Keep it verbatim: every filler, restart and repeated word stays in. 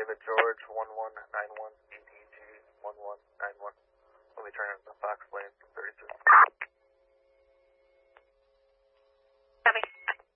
David George, one one nine one, E D G one one nine one. We'll be turning the Fox Lane.